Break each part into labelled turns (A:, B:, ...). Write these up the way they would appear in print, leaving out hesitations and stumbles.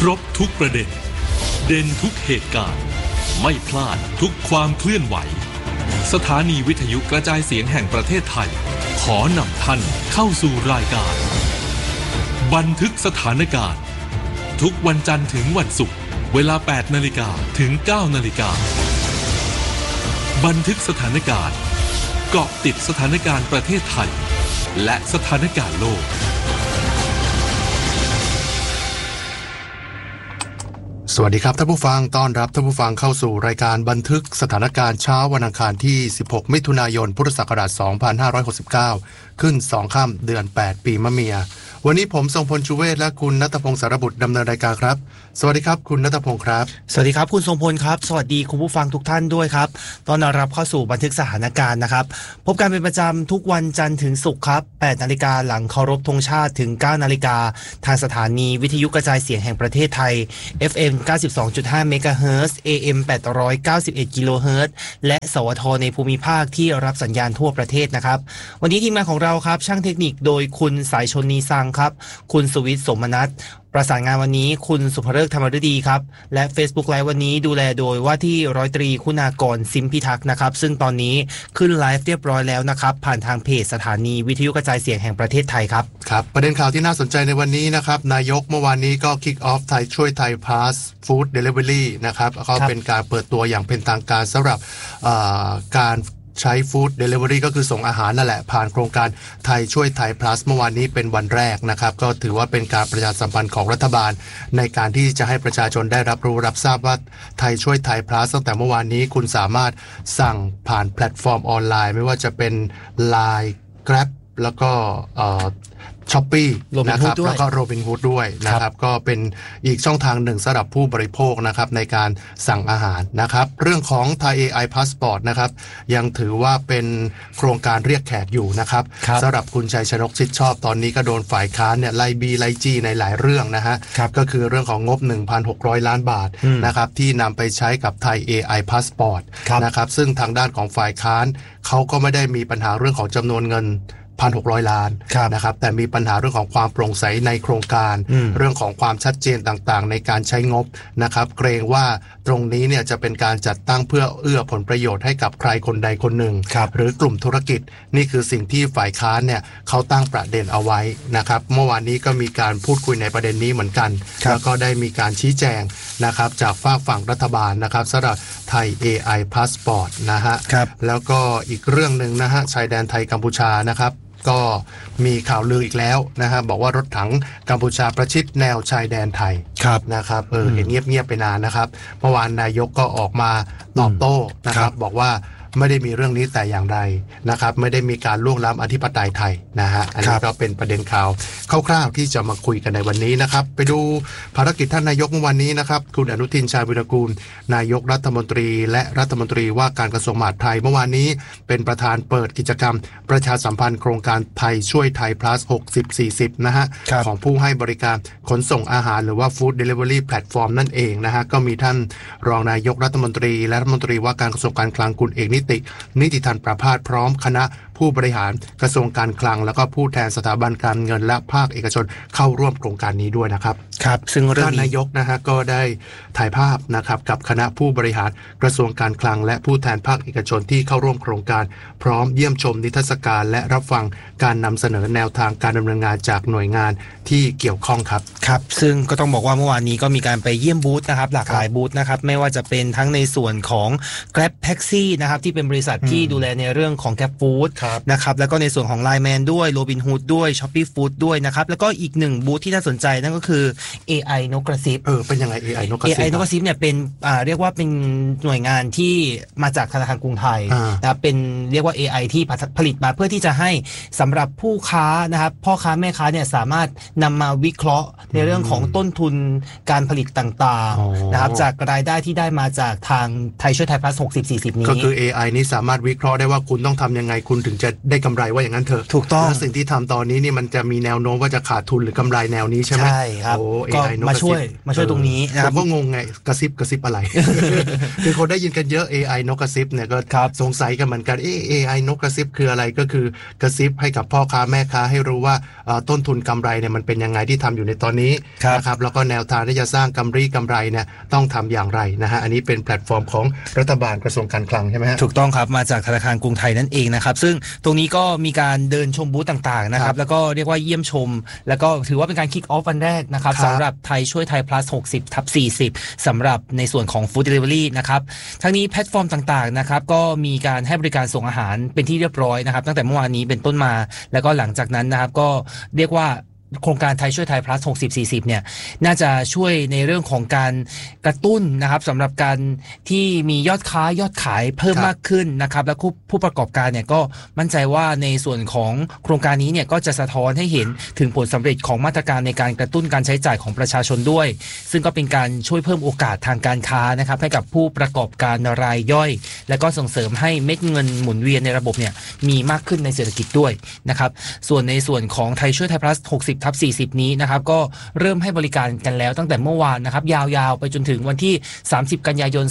A: ครบทุกประเด็นเด่นทุกเหตุการณ์ไม่พลาดทุกความเคลื่อนไหวสถานีวิทยุกระจายเสียงแห่งประเทศไทยขอนำท่านเข้าสู่รายการบันทึกสถานการณ์ทุกวันจันทร์ถึงวันศุกร์เวลา 8 นาฬิกาถึง 9 นาฬิกาบันทึกสถานการณ์เกาะติดสถานการณ์ประเทศไทยและสถานการณ์โลก
B: สวัสดีครับท่านผู้ฟังต้อนรับท่านผู้ฟังเข้าสู่รายการบันทึกสถานการณ์เช้าวันอังคารที่16มิถุนายนพุทธศักราช2569ขึ้น2ค่ำเดือน8ปีมะเมียวันนี้ผมทรงพลชูเวศและคุณณัฐพงศ์สารบุตรดำเนินรายการครับสวัสดีครับคุณณัฐพงศ์ครับ
C: สวัสดีครับคุณทรงพลครับสวัสดีคุณผู้ฟังทุกท่านด้วยครับต้อนรับเข้าสู่บันทึกสถานการณ์นะครับพบกันเป็นประจำทุกวันจันทร์ถึงศุกร์ครับ8 นาฬิกาหลังเคารพธงชาติถึง 9 นาฬิกาทางสถานีวิทยุกระจายเสียงแห่งประเทศไทย FM 92.5 เมกะเฮิรตซ์ AM 891 กิโลเฮิรตซ์และสวทในภูมิภาคที่รับสัญญาณทั่วประเทศนะครับวันนี้ทีมงานของเราครับช่างเทคนิคโดยคุณสายชนนีซังครับคุณสุวิทย์สมนัสประสานงานวันนี้คุณสุภฤกษ์ธรรมฤดีครับและ Facebook Live วันนี้ดูแลโดยว่าที่ร้อยตรีคุณากรซิมพิทักษ์นะครับซึ่งตอนนี้ขึ้นไลฟ์เรียบร้อยแล้วนะครับผ่านทางเพจสถานีวิทยุกระจายเสียงแห่งประเทศไทยครับ
B: ครับประเด็นข่าวที่น่าสนใจในวันนี้นะครับนายกเมื่อวานนี้ก็ Kick Off ไทยช่วยไทย Pass Food Delivery นะครับก็เป็นการเปิดตัวอย่างเป็นทางการสำหรับการใช้ฟู้ดเดลิเวอรี่ก็คือส่งอาหารนั่นแหละผ่านโครงการไทยช่วยไทย plus เมื่อวานนี้เป็นวันแรกนะครับก็ถือว่าเป็นการประชาสัมพันธ์ของรัฐบาลในการที่จะให้ประชาชนได้รับรู้รับทราบว่าไทยช่วยไทย plus ตั้งแต่เมื่อวานนี้คุณสามารถสั่งผ่านแพลตฟอร์มออนไลน์ไม่ว่าจะเป็น Line Grab แล้วก็Shopee นะครับแล้วก็ Robinhood ด้วยนะครับก็เป็นอีกช่องทางหนึ่งสำหรับผู้บริโภคนะครับในการสั่งอาหารนะครับเรื่องของ Thai AI Passport นะครับยังถือว่าเป็นโครงการเรียกแขกอยู่นะครับสำหรับคุณชัยชนกชิดชอบตอนนี้ก็โดนฝ่ายค้านเนี่ยไล่บีไล่จี้ในหลายเรื่องนะฮะก็คือเรื่องของงบ 1,600 ล้านบาทนะครับที่นำไปใช้กับ Thai AI Passport นะครับซึ่งทางด้านของฝ่ายค้านเขาก็ไม่ได้มีปัญหาเรื่องของจำนวนเงิน1,600 ล้านนะครับแต่มีปัญหาเรื่องของความโปร่งใสในโครงการเรื่องของความชัดเจนต่างๆในการใช้งบนะครับเกรงว่าตรงนี้เนี่ยจะเป็นการจัดตั้งเพื่อเอื้อผลประโยชน์ให้กับใครคนใดคนหนึ่งหรือกลุ่มธุรกิจนี่คือสิ่งที่ฝ่ายค้านเนี่ยเขาตั้งประเด็นเอาไว้นะครับเมื่อวานนี้ก็มีการพูดคุยในประเด็นนี้เหมือนกันแล้วก็ได้มีการชี้แจงนะครับจากฝั่งรัฐบาลนะครับสำหรับไทย AI Passport นะฮะแล้วก็อีกเรื่องนึงนะฮะชายแดนไทยกัมพูชานะครับก็มีข่าวลืออีกแล้วนะครับบอกว่ารถถังกัมพูชาประชิดแนวชายแดนไทยนะครับเห็นเงียบๆไปนานนะครับเมื่อวานนายกก็ออกมาตอบโต้นะครับบอกว่าไม่ได้มีเรื่องนี้แต่อย่างใดนะครับไม่ได้มีการล่วงล้ำอธิปไตยไทยนะฮะอันนี้ก็เป็นประเด็นข่าวคร่าวๆที่จะมาคุยกันในวันนี้นะครับไปดูภารกิจท่านนายกเมื่อวันนี้นะครับคุณอนุทินชาญวิรากูลนายกรัฐมนตรีและรัฐมนตรีว่าการกระทรวงมหาดไทยเมื่อวานนี้เป็นประธานเปิดกิจกรรมประชาสัมพันธ์โครงการไทยช่วยไทย plus 60-40นะฮะของผู้ให้บริการขนส่งอาหารหรือว่า Food Delivery Platform นั่นเองนะฮะก็มีท่านรองนายกรัฐมนตรีและรัฐมนตรีว่าการกระทรวงการคลังคุณเอกนิติธันประภาสพร้อมคณะผู้บริหารกระทรวงการคลังแล้วก็ผู้แทนสถาบันการเงินและภาคเอกชนเข้าร่วมโครงการนี้ด้วยนะครับ
C: ครับซึ่งเรื่อง
B: ท่านนายกนะฮะก็ได้ถ่ายภาพนะครับกับคณะผู้บริหารกระทรวงการคลังและผู้แทนภาคเอกชนที่เข้าร่วมโครงการพร้อมเยี่ยมชมนิทรรศการและรับฟังการนำเสนอแนวทางการดำเนินงานจากหน่วยงานที่เกี่ยวข้องครับ
C: ครับซึ่งก็ต้องบอกว่าเมื่อวานนี้ก็มีการไปเยี่ยมบูธนะครับหลากหลายบูธนะครับไม่ว่าจะเป็นทั้งในส่วนของ Grab Taxi นะครับที่เป็นบริษัทที่ดูแลในเรื่องของ Grab Food นะครับแล้วก็ในส่วนของ Line Man ด้วย Robinhood ด้วย Shopee Food ด้วยนะครับแล้วก็อีกหนึ่งบูธที่น่าสนใจนั่นก็คือ AI นกกระซิบ
B: เป็นยังไง AI นกกระซิบ
C: AI นกกระซิบเนี่ยเป็นเรียกว่าเป็นหน่วยงานที่มาจากธนาคารกรุงไทยนะครับเป็นเรียกว่า AI ที่ผลิตมาเพื่อที่จะให้สำหรับผู้ค้านะครับพ่อค้าแม่ค้าเนี่ยสามารถนำมาวิเคราะห์ในเรื่องของต้นทุนการผลิตต่างๆนะครับจากรายได้ที่ได้มาจากทางไทยช่วยไทย plus 60-40 นี้
B: ก็คือ AI นี้สามารถวิเคราะห์ได้ว่าคุณต้องทำยังไงคุณถึงถึงจะได้กำไรว่าอย่างนั้นเถอะ
C: ถูกต้อง
B: แล้วสิ่งที่ทำตอนนี้นี่มันจะมีแนวโน้มว่าจะขาดทุนหรือกำไรแนวนี้ใช่ไหม
C: ใช่ครับก็มาช่วยตรงนี้นะครับ
B: ผมก็งงไงกระซิบอะไร คือคนได้ยินกันเยอะ AI นกกระซิบเนี่ยก็สงสัยกันเหมือนกันAI นกกระซิบคืออะไรก็คือกระซิบให้กับพ่อค้าแม่ค้าให้รู้ว่าต้นทุนกำไรเนี่ยมันเป็นยังไงที่ทำอยู่ในตอนนี้นะครับแล้วก็แนวทางที่จะสร้างกำไรเนี่ยต้องทำอย่างไรนะฮะอันนี้เป็นแพลตฟอร์มของรัฐบาลกระทรวงการคลังใช่ไหมฮะ
C: ถูกต้องครับมาจากธนาคารกรุงไทยนั่นเองนะครับซึ่งตรงนี้ก็มีการเดินชมบูธต่างๆนะครับแล้วก็เรียกว่าเยี่ยมชมแล้วก็ถือว่าเป็นการคิกออฟวันแรกนะครับสำหรับไทยช่วยไทย plus 60/40สำหรับในส่วนของ Food Delivery นะครับทั้งนี้แพลตฟอร์มต่างๆนะครับก็มีการให้บริการส่งอาหารเป็นที่เรียบร้อยนะครับตั้งแต่เมื่อวานนี้เป็นต้นมาแล้วก็หลังจากนั้นนะครับก็เรียกว่าโครงการไทยช่วยไทย plus 60/40เนี่ยน่าจะช่วยในเรื่องของการกระตุ้นนะครับสำหรับการที่มียอดขายเพิ่มมากขึ้นนะครับและผู้ประกอบการเนี่ยก็มั่นใจว่าในส่วนของโครงการนี้เนี่ยก็จะสะท้อนให้เห็นถึงผลสำเร็จของมาตรการในการกระตุ้นการใช้จ่ายของประชาชนด้วยซึ่งก็เป็นการช่วยเพิ่มโอกาสทางการค้านะครับให้กับผู้ประกอบการรายย่อยและก็ส่งเสริมให้เม็ดเงินหมุนเวียนในระบบเนี่ยมีมากขึ้นในเศรษฐกิจด้วยนะครับส่วนในส่วนของไทยช่วยไทย plus 60/40นี้นะครับก็เริ่มให้บริการกันแล้วตั้งแต่เมื่อวานนะครับยาวๆไปจนถึงวันที่30กันยายน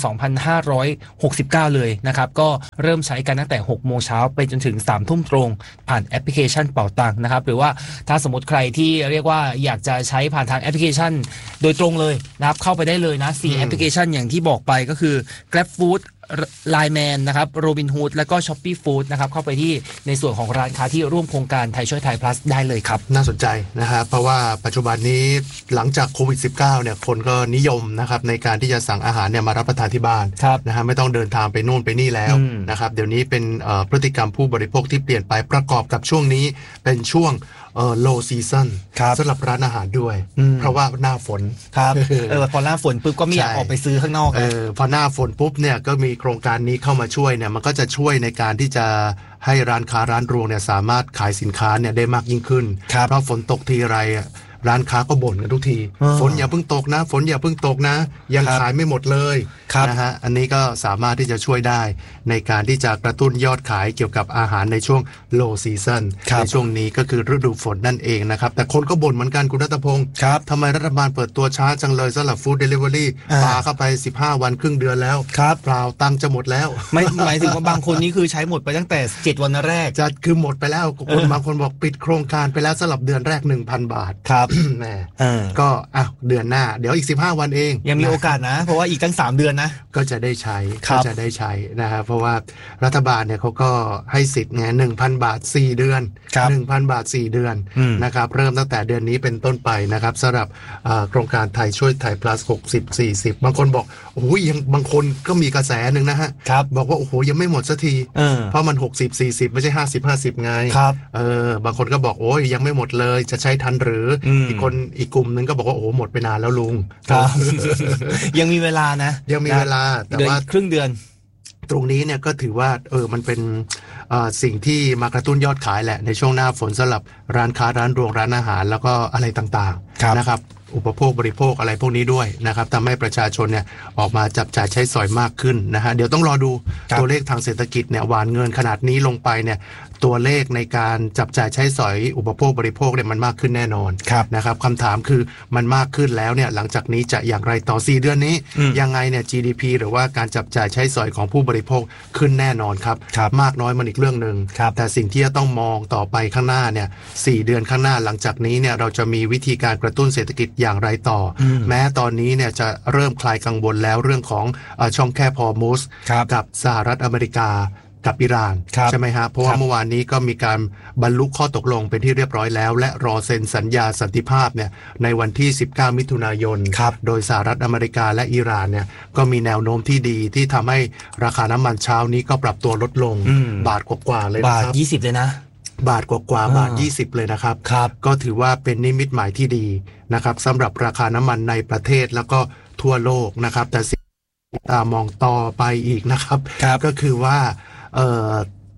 C: 2569เลยนะครับก็เริ่มใช้กันตั้งแต่ 6 โมงเช้าไปจนถึง 3 ทุ่มตรงผ่านแอปพลิเคชันเป๋าตังค์นะครับหรือว่าถ้าสมมติใครที่เรียกว่าอยากจะใช้ผ่านทางแอปพลิเคชันโดยตรงเลยนะครับเข้าไปได้เลยนะ4แอปพลิเคชันอย่างที่บอกไปก็คือ Grab Food Lineman นะครับ Robinhood แล้วก็ Shopee Food นะครับเข้าไปที่ในส่วนของร้านค้าที่ร่วมโครงการไทยช่วยไทย plus ได้เลยครับ
B: น่าสนใจนะครับเพราะว่าปัจจุบันนี้หลังจากโควิด -19 เนี่ยคนก็นิยมนะครับในการที่จะสั่งอาหารเนี่ยมารับประทานที่บ้านนะฮะไม่ต้องเดินทางไปนู่นไปนี่แล้วนะครับเดี๋ยวนี้เป็นพฤติกรรมผู้บริโภคที่เปลี่ยนไปประกอบกับช่วงนี้เป็นช่วงlow season สำหรับร้านอาหารด้วยเพราะว่าหน้าฝน
C: ครับพอหน้าฝนปุ๊บก็ไม่อยากออกไปซื้อข้างนอก
B: พอหน้าฝนปุ๊บเนี่ยก็มีโครงการนี้เข้ามาช่วยเนี่ยมันก็จะช่วยในการที่จะให้ร้านค้าร้านรวงเนี่ยสามารถขายสินค้าเนี่ยได้มากยิ่งขึ้นเพราะฝนตกทีไรร้านค้าก็บ่นกันทุกทีฝนอย่าเพิ่งตกนะฝนอย่าเพิ่งตกนะยังขายไม่หมดเลยนะฮะอันนี้ก็สามารถที่จะช่วยได้ในการที่จะกระตุ้นยอดขายเกี่ยวกับอาหารในช่วง low season ในช่วงนี้ก็คือฤดูฝนนั่นเองนะครับแต่คนก็บ่นเหมือนกันคุณรัตพงศ์ทำไมรัฐบาลเปิดตัวช้าจังเลยสำหรับ Food Delivery ปาเข้าไป15วันครึ่งเดือนแล้วเปล่าตังจะหมดแล้ว
C: ไม่หมายถึงว่าบางคนนี่คือใช้หมดไปตั้งแต่7วันแรก
B: จะคือหมดไปแล้วคนบางคนบอกปิดโครงการไปแล้วสำหรับเดือนแรก 1,000 บาท
C: ครับ
B: แหมก็เดือนหน้าเดี๋ยวอีก15วันเอง
C: ยังมีโอกาสนะเพราะว่าอีกตั้ง3เดือนนะ
B: ก็จะได้ใช้นะครับเพราะว่ารัฐบาลเนี่ยเขาก็ให้สิทธิ์ไง 1,000 บาท4เดือน 1,000 บาท4เดือนนะครับเริ่มตั้งแต่เดือนนี้เป็นต้นไปนะครับสำหรับโครงการไทยช่วยไทย plus 60/40บางคนบอกโอ้ยยังบางคนก็มีกระแสนึงนะฮะบอกว่าโอ้โหยังไม่หมดสักทีเพราะมัน60/40ไม่ใช่50/50ไงบางคนก็บอกโอ้ยยังไม่หมดเลยจะใช้ทันหรืออีกกลุ่มนึงก็บอกว่าโอ้หมดไปนานแล้วลุง
C: ยังมีเวลานะ
B: ยังมีเวลาแต่ว่า
C: ครึ่งเดือน
B: ตรงนี้เนี่ยก็ถือว่ามันเป็นสิ่งที่มากระตุ้นยอดขายแหละในช่วงหน้าฝนสำหรับร้านค้าร้านรวงร้านอาหารแล้วก็อะไรต่างๆนะครับอุปโภคบริโภคอะไรพวกนี้ด้วยนะครับทำให้ประชาชนเนี่ยออกมาจับจ่ายใช้สอยมากขึ้นนะฮะเดี๋ยวต้องรอดูตัวเลขทางเศรษฐกิจเนี่ยหวานเงินขนาดนี้ลงไปเนี่ยตัวเลขในการจับจ่ายใช้สอยอุปโภคบริโภคเนี่ยมันมากขึ้นแน่นอนนะครับคำถามคือมันมากขึ้นแล้วเนี่ยหลังจากนี้จะอย่างไรต่อ4เดือนนี้ยังไงเนี่ย GDP หรือว่าการจับจ่ายใช้สอยของผู้บริโภคขึ้นแน่นอนครับมากน้อยมันอีกเรื่องนึงแต่สิ่งที่จะต้องมองต่อไปข้างหน้าเนี่ย4เดือนข้างหน้าหลังจากนี้เนี่ยเราจะมีวิธีการกระตุ้นเศรษฐกิจอย่างไรต่อแม้ตอนนี้เนี่ยจะเริ่มคลายกังวลแล้วเรื่องของช่องแคบฮอร์มุสกับสหรัฐอเมริกากับอิหร่านใช่ไหมฮะเพราะว่าเมื่อวานนี้ก็มีการบรรลุข้อตกลงเป็นที่เรียบร้อยแล้วและรอเซ็นสัญญาสันติภาพเนี่ยในวันที่19มิถุนายนโดยสหรัฐอเมริกาและอิหร่านเนี่ยก็มีแนวโน้มที่ดีที่ทำให้ราคาน้ำมันเช้านี้ก็ปรับตัวลดลงบาทกว่าๆเลยนะครับ
C: บาท20เลยนะ
B: บาทกว่าบาท20เลยนะครับก็ถือว่าเป็นนิมิตหมายที่ดีนะครับสำหรับราคาน้ำมันในประเทศแล้วก็ทั่วโลกนะครับแต่สิ่งที่ตามองต่อไปอีกนะครับก็คือว่า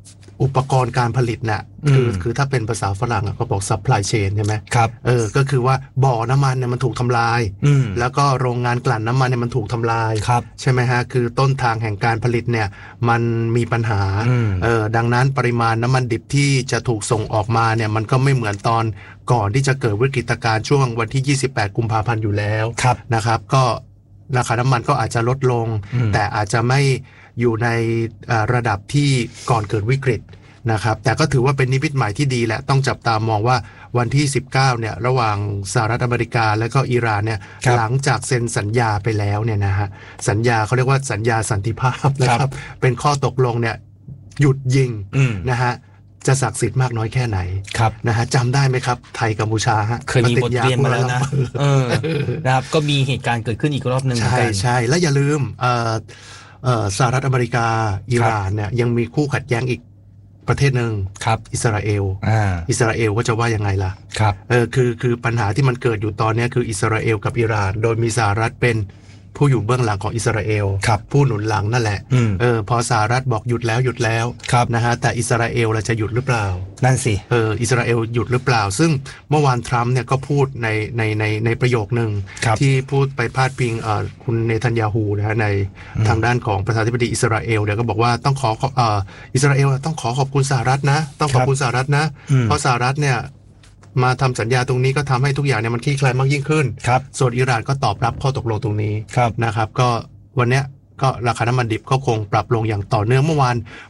B: อุปกรณ์การผลิตน่ะคือถ้าเป็นภาษาฝรั่งก็บอก supply chain ใช่ไหม
C: ครับ
B: ก็คือว่าบ่อน้ำมันเนี่ยมันถูกทำลายแล้วก็โรงงานกลั่นน้ำมันเนี่ยมันถูกทำลายใช่ไหมฮะคือต้นทางแห่งการผลิตเนี่ยมันมีปัญหาดังนั้นปริมาณน้ำมันดิบที่จะถูกส่งออกมาเนี่ยมันก็ไม่เหมือนตอนก่อนที่จะเกิดวิกฤตการณ์ช่วงวันที่28กุมภาพันธ์อยู่แล้วนะครับก็ราคาน้ำมันก็อาจจะลดลงแต่อาจจะไม่อยู่ในระดับที่ก่อนเกิดวิกฤตนะครับแต่ก็ถือว่าเป็นนิมิตหมายที่ดีแหละต้องจับตามองว่าวันที่19เนี่ยระหว่างสหรัฐอเมริกาและก็อิหร่านเนี่ยหลังจากเซ็นสัญญาไปแล้วเนี่ยนะฮะสัญญาเขาเรียกว่าสัญญาสันติภาพนะครับเป็นข้อตกลงเนี่ยหยุดยิงนะฮะจะศักดิ์สิทธิ์มากน้อยแค่ไหนนะฮะจำได้ไหมครับไทยกัมพูชาฮะ
C: เคยมีบทเรียนมาแล้วนะนะครับก็มีเหตุการณ์เกิดขึ้นอีกรอบนึง
B: ใช่และอย่าลืมสหรัฐอเมริกาอิหร่านเนี่ยยังมีคู่ขัดแย้งอีกประเทศหนึ่งอิสราเอลอิสราเอลก็จะว่ายังไงล่ะคือปัญหาที่มันเกิดอยู่ตอนนี้คืออิสราเอลกับอิหร่านโดยมีสหรัฐเป็นผู้อยู่เบื้องหลังของอิสราเอลผู้หนุนหลังนั่นแหละพอสหรัฐบอกหยุดแล้วนะฮะแต่อิสราเอลเราจะหยุดหรือเปล่า
C: นั่นสิ
B: อิสราเอลหยุดหรือเปล่าซึ่งเมื่อวานทรัมป์เนี่ยก็พูดในประโยคนึงที่พูดไปพาดพิงคุณเนทันยาฮูนะฮะในทางด้านของประธานาธิบดีอิสราเอลเนี่ยก็บอกว่าต้องขออิสราเอลต้องขอบคุณสหรัฐนะต้องขอบคุณสหรัฐนะเพราะสหรัฐเนี่ยมาทำสัญญาตรงนี้ก็ทำให้ทุกอย่างเนี่ยมันคลี่คลายมากยิ่งขึ้นส่วนอิหร่านก็ตอบรับข้อตกลงตรงนี้นะครับก็วันเนี้ยก็ราคาน้ำมันดิบก็คงปรับลงอย่างต่อเนื่องเมื่อวาน